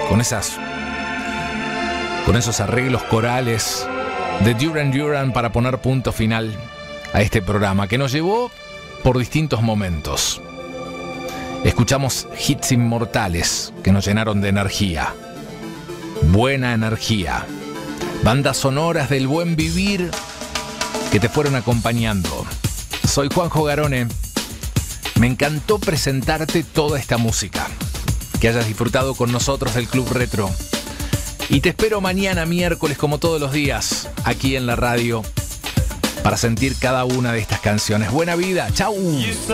con esos arreglos corales de Duran Duran para poner punto final a este programa que nos llevó por distintos momentos. Escuchamos hits inmortales que nos llenaron de energía, buena energía, bandas sonoras del buen vivir que te fueron acompañando. Soy Juanjo Garone. Me encantó presentarte toda esta música. Que hayas disfrutado con nosotros del Club Retro. Y te espero mañana miércoles, como todos los días, aquí en la radio, para sentir cada una de estas canciones. Buena vida. ¡Chau!